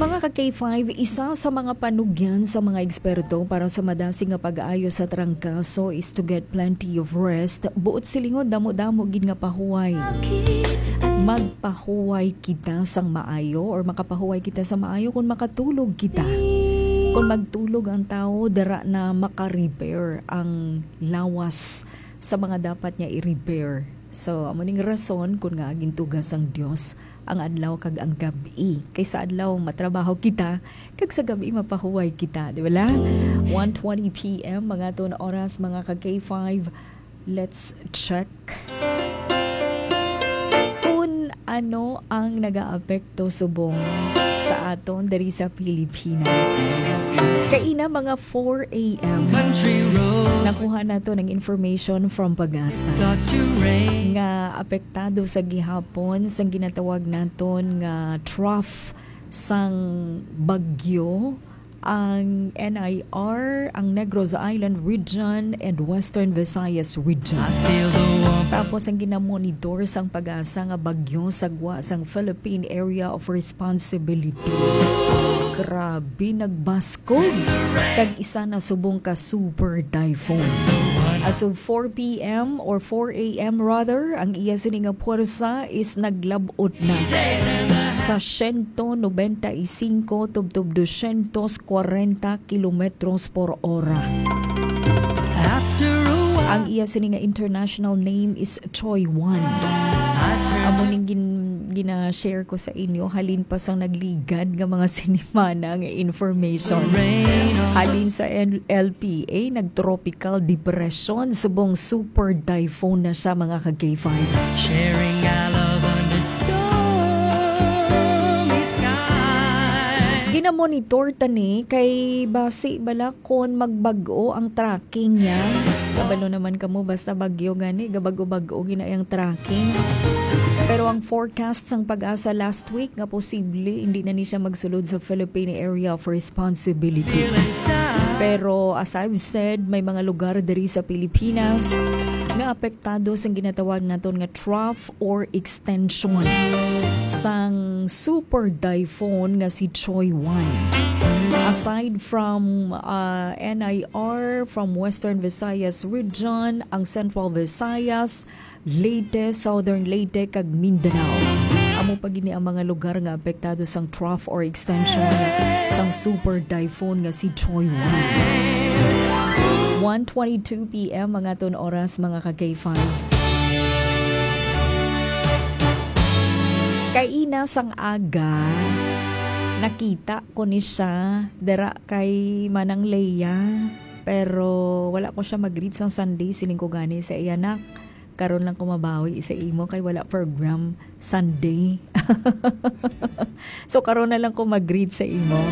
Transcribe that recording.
Mga ka-K5, isa sa mga panugyan sa mga eksperto para sa madasig nga pag-aayo sa trangkaso is to get plenty of rest. Buot silingod damo-damo gid nga pahuway. Magpahuway kita sang maayo or makapahuway kita sa maayo kung makatulog kita. Kung magtulog ang tao, dara na maka-repair ang lawas sa mga dapat niya i-repair. So, amuning rason kung nga gintugas ang Dios ang adlaw kag ang gabi. Kaysa adlaw matrabaho kita, kag sa gabi mapahuway kita, di ba? 1:20 PM mga ton oras mga ka-K5. Let's check kung ano ang nagaapekto subong sa aton diri sa Pilipinas. Kaina mga 4 AM. Nakuha nato ng information from Pag-asa nga apektado sa gihapon sang ginatawag naton nga trough sang bagyo ang NIR, ang Negros Island Region and Western Visayas Region. Tapos ang ginamonitor sang Pag-asa nga bagyo sagwa sang Philippine Area of Responsibility. Grabe, nagbaskog. Kag isa na subong ka super typhoon. As of 4 p.m. or 4 a.m. rather, ang iya sining nga puwersa is naglabot na sa 195 tubtub 240 kilometros por hora. Ang iya sining nga international name is Choi 1. Amo ning gina-share ko sa inyo halin pa sang nagligad nga mga sinimana nga information. Halin sa LPA nag-tropical depression subong super typhoon na siya mga ka-K5. Sharing our love under stormy sky. Ginamonitor tani kay base balakon magbago ang tracking niya. Kabalo naman kamo basta bagyo gani gabago-bago ginayang tracking. Pero ang forecast sang Pag-asa last week nga posible hindi na ni siya magsulod sa Philippine Area of Responsibility. Pero as I've said, may mga lugar diri sa Pilipinas nga apektado sang ginatawag naton nga trough or extension sang super typhoon nga si Choi 1. Aside from NIR, from Western Visayas Region, ang Central Visayas, Leyte, Southern Leyte, kag Mindanao. Amo pa gini ang mga lugar nga apektado sang trough or extension sang super typhoon nga si Choi 1. 1:22 PM mga ton oras mga ka-K5. Kaina sang aga, nakita ko ni siya dara kay Manang Leia, pero wala ko siya mag-greet sang Sunday sining ko gani sa iyanak. Karon lang ko mabawi sa imo kay wala program Sunday. So karon na lang ko mag-greet sa imo.